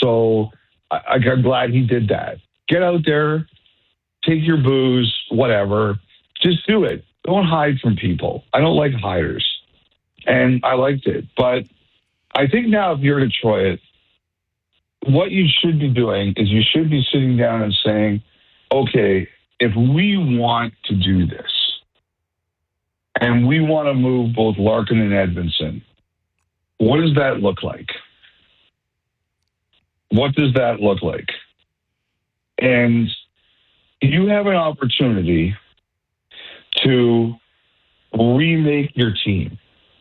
So I'm glad he did that. Get out there, take your booze, whatever. Just do it. Don't hide from people. I don't like hiders. And I liked it. But I think now if you're Detroit, what you should be doing is you should be sitting down and saying, okay, if we want to do this and we want to move both Larkin and Edvinsson, what does that look like? What does that look like? And you have an opportunity to remake your team.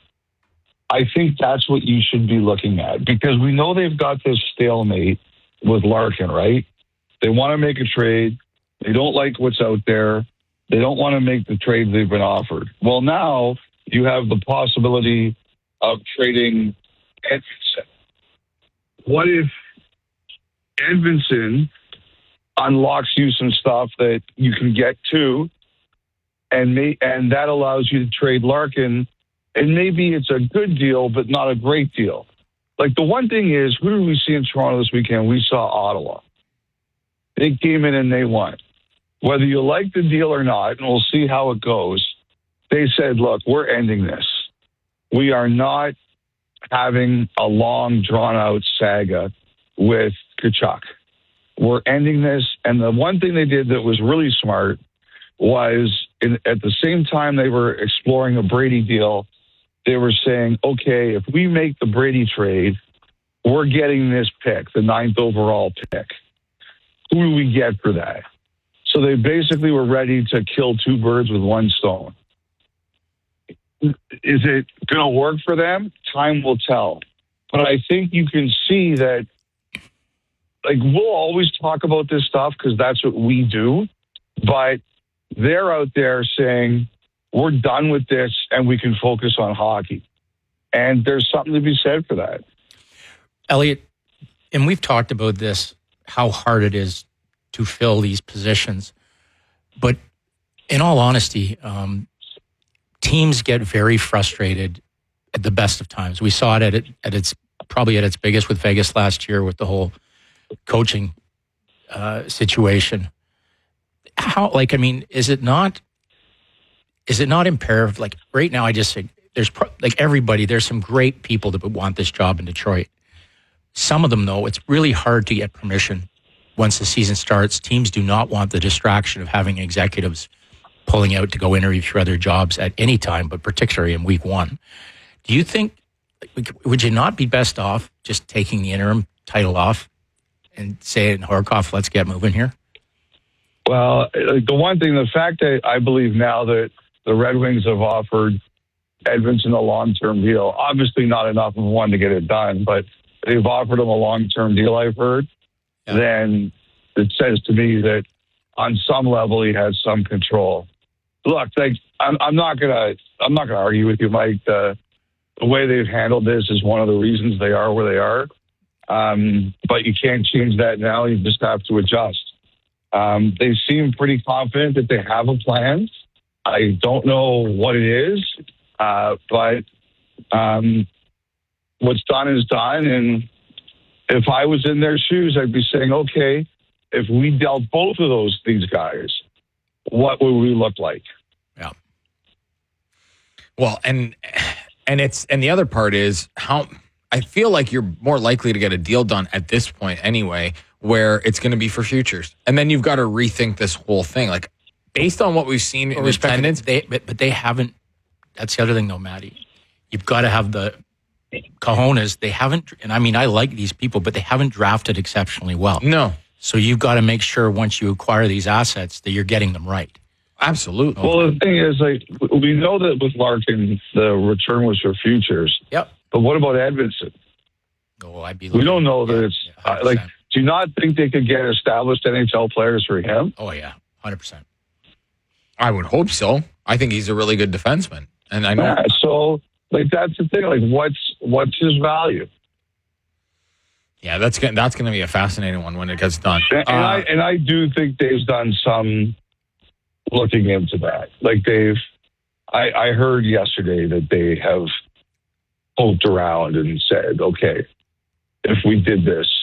I think that's what you should be looking at, because we know they've got this stalemate with Larkin, right? They want to make a trade. They don't like what's out there. They don't want to make the trades they've been offered. Well, now you have the possibility of trading Edvinsson. What if Edvinsson unlocks you some stuff that you can get to, and that allows you to trade Larkin, and maybe it's a good deal, but not a great deal. Like, the one thing is, who did we see in Toronto this weekend? We saw Ottawa. They came in and they won. Whether you like the deal or not, and we'll see how it goes, they said, look, we're ending this. We are not having a long, drawn-out saga with Tkachuk. We're ending this. And the one thing they did that was really smart was, at the same time they were exploring a Brady deal, they were saying, okay, if we make the Brady trade, we're getting this pick, the 9th overall pick. Who do we get for that? So they basically were ready to kill two birds with one stone. Is it going to work for them? Time will tell. But I think you can see that, like, we'll always talk about this stuff because that's what we do. But they're out there saying, we're done with this and we can focus on hockey. And there's something to be said for that. Elliot, and we've talked about this, how hard it is to fill these positions. But in all honesty, teams get very frustrated at the best of times. We saw it at its biggest with Vegas last year with the whole coaching situation. Is it not imperative? Like, right now, I just say there's some great people that would want this job in Detroit. Some of them, though, it's really hard to get permission once the season starts. Teams do not want the distraction of having executives pulling out to go interview for other jobs at any time, but particularly in week one. Do you think, would you not be best off just taking the interim title off and saying, Horkoff, let's get moving here? Well, the fact that I believe now that the Red Wings have offered Edvinsson a long-term deal, obviously not enough of one to get it done, but they've offered him a long-term deal, I've heard, then it says to me that on some level he has some control. Look, I'm not gonna argue with you, Mike. The way they've handled this is one of the reasons they are where they are. But you can't change that now. You just have to adjust. They seem pretty confident that they have a plan. I don't know what it is, but what's done is done. And if I was in their shoes, I'd be saying, okay, if we dealt both of these guys, what would we look like? Yeah. Well, and the other part is how I feel like you're more likely to get a deal done at this point anyway, where it's going to be for futures. And then you've got to rethink this whole thing. Like, based on what we've seen in attendance. But they haven't. That's the other thing, though, Matty. You've got to have the cojones. They haven't, and I mean, I like these people, but they haven't drafted exceptionally well. No. So you've got to make sure once you acquire these assets that you're getting them right. Absolutely. Well, the thing is, like, we know that with Larkin, the return was for futures. Yep. But what about Edvinsson? Oh, we don't know that it's like. Do you not think they could get established NHL players for him? Oh yeah, 100%. I would hope so. I think he's a really good defenseman, and I know. Yeah, so, like, that's the thing. Like, what's his value? Yeah, that's going to be a fascinating one when it gets done. And I do think Dave's done some looking into that. Like, I heard yesterday that they have poked around and said, okay, if we did this,